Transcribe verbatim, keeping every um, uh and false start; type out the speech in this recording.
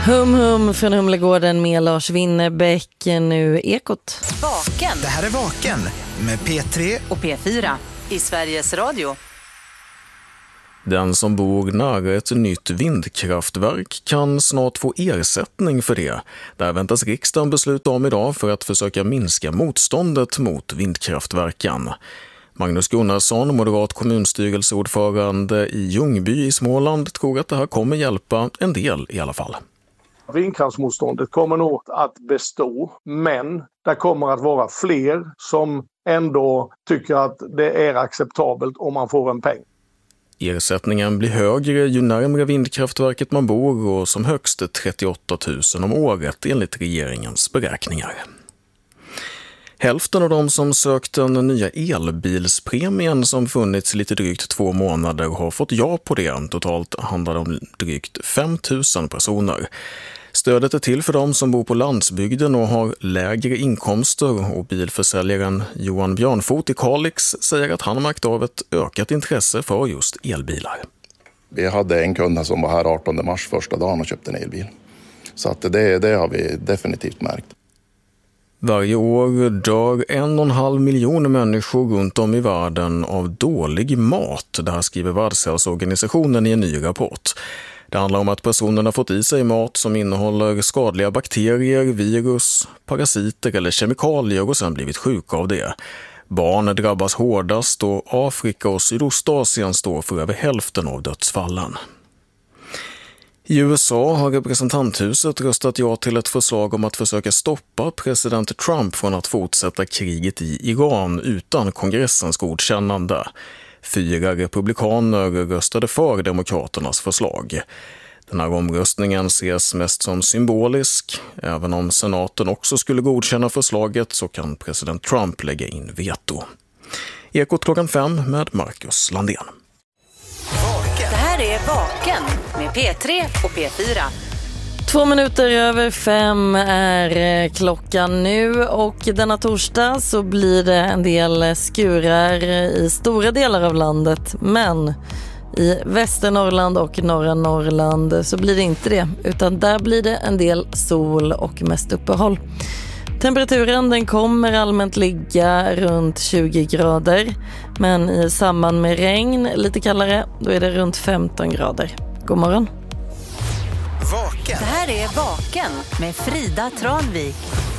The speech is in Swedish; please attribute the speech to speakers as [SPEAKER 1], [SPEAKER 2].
[SPEAKER 1] Hum hum från Humlegården med Lars Winnerbäck, nu Ekot.
[SPEAKER 2] Vaken.
[SPEAKER 3] Det här är Vaken med P tre
[SPEAKER 2] och P fyra i Sveriges Radio.
[SPEAKER 4] Den som bor nära ett nytt vindkraftverk kan snart få ersättning för det. Där väntas riksdagen besluta om idag för att försöka minska motståndet mot vindkraftverken. Magnus Gunnarsson, moderat kommunstyrelseordförande i Ljungby i Småland, tror att det här kommer hjälpa en del i alla fall.
[SPEAKER 5] Vindkraftsmotståndet kommer nog att bestå, men det kommer att vara fler som ändå tycker att det är acceptabelt om man får en peng.
[SPEAKER 4] Ersättningen blir högre ju närmare vindkraftverket man bor och som högst trettioåtta tusen om året enligt regeringens beräkningar. Hälften av de som sökt den nya elbilspremien som funnits lite drygt två månader har fått ja på det. Totalt handlar det om drygt fem tusen personer. Stödet är till för de som bor på landsbygden och har lägre inkomster, och bilförsäljaren Johan Björnfot i Kalix säger att han märkt av ett ökat intresse för just elbilar.
[SPEAKER 6] Vi hade en kund som var här artonde mars första dagen och köpte en elbil. Så att det, det har vi definitivt märkt.
[SPEAKER 4] Varje år dör en och en halv miljon människor runt om i världen av dålig mat. Det här skriver Världshälsoorganisationen i en ny rapport. Det handlar om att personerna fått i sig mat som innehåller skadliga bakterier, virus, parasiter eller kemikalier och sedan blivit sjuka av det. Barn drabbas hårdast och Afrika och Sydostasien står för över hälften av dödsfallen. I U S A har representanthuset röstat ja till ett förslag om att försöka stoppa president Trump från att fortsätta kriget i Iran utan kongressens godkännande. Fyra republikaner röstade för demokraternas förslag. Den här omröstningen ses mest som symbolisk. Även om senaten också skulle godkänna förslaget så kan president Trump lägga in veto. Ekot klockan fem med Marcus Landén.
[SPEAKER 2] Det här är Vaken med P tre och P fyra.
[SPEAKER 1] Två minuter över fem är klockan nu, och denna torsdag så blir det en del skurar i stora delar av landet, men i Västernorrland och norra Norrland så blir det inte det, utan där blir det en del sol och mest uppehåll. Temperaturen den kommer allmänt ligga runt tjugo grader, men i samband med regn lite kallare, då är det runt femton grader. God morgon.
[SPEAKER 3] Vaken.
[SPEAKER 2] Det här är Vaken med Frida Tranvik.